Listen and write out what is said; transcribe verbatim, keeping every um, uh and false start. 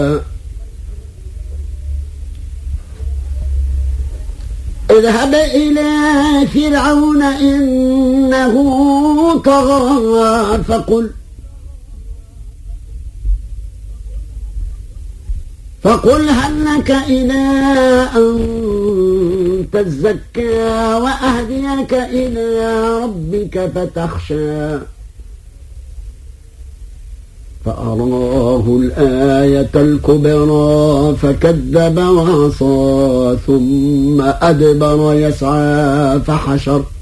اذهب إلى فرعون إنه طغى فقل فقل هل لك إلى أن تزكى وأهديك إلى ربك فتخشى فأراه الآية الكبرى فكذب وعصى ثم أدبر يسعى فحشر